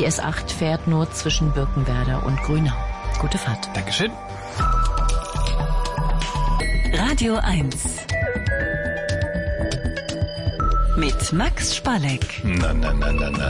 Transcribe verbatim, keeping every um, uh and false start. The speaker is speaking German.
Die S acht fährt nur zwischen Birkenwerder und Grünau. Gute Fahrt. Dankeschön. Radio eins. Mit Max Spalleck. Na, na, na, na, na.